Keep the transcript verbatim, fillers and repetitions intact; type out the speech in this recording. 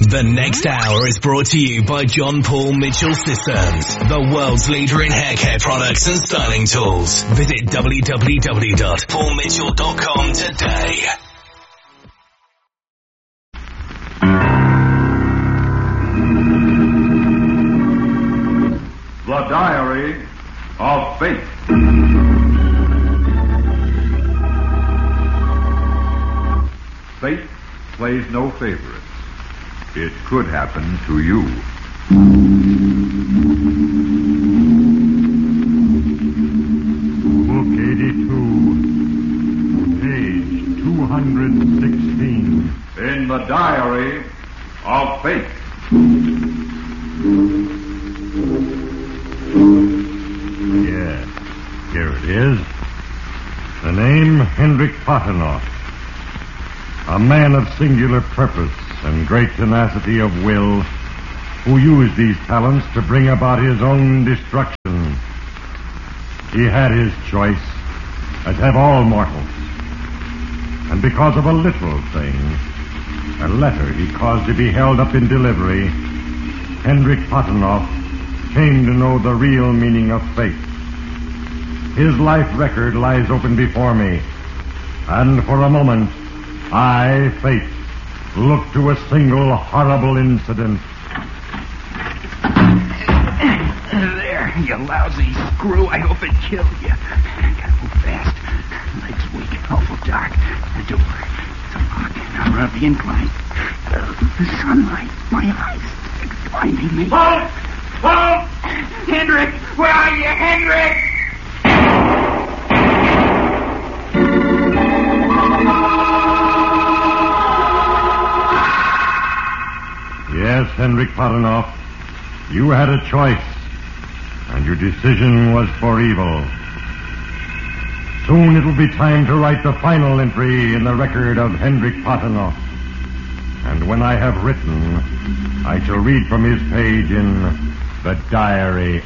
The next hour is brought to you by John Paul Mitchell Systems, the world's leader in hair care products and styling tools. Visit w w w dot paul mitchell dot com today. The Diary of Fate. Fate plays no favorites. It could happen to you. Book eighty-two, page two hundred sixteen. In the Diary of Fate. Yes, here it is. The name Hendrik Potternoff. A man of singular purpose and great tenacity of will, who used these talents to bring about his own destruction. He had his choice, as have all mortals. And because of a little thing, a letter he caused to be held up in delivery, Hendrik Potternoff came to know the real meaning of fate. His life record lies open before me, and for a moment, I, Fate, look to a single horrible incident. There, you lousy screw. I hope it killed you. Gotta move fast. Legs weak, awful dark. The door, it's unlocked. Now run up the incline. The sunlight, my eyes, it's blinding me. Halt! Halt! Hendrik! Where are you, Hendrik? Yes, Hendrik Potternoff, you had a choice, and your decision was for evil. Soon it will be time to write the final entry in the record of Hendrik Potternoff. And when I have written, I shall read from his page in The Diary